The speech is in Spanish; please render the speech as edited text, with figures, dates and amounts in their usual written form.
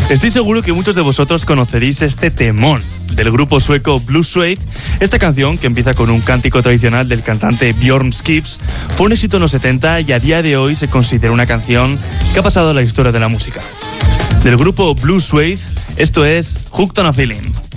Estoy seguro que muchos de vosotros conoceréis este temón del grupo sueco Blue Suede. Esta canción, que empieza con un cántico tradicional del cantante Björn Skifs, fue un éxito en los 70 y a día de hoy se considera una canción que ha pasado a la historia de la música. Del grupo Blue Suede, esto es Hooked on a Feeling.